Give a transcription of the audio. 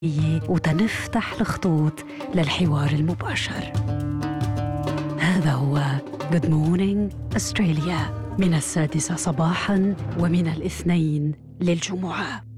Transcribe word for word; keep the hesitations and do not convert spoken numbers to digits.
وتنفتح الخطوط للحوار المباشر. هذا هو Good Morning Australia من السادسة صباحاً ومن الاثنين للجمعة.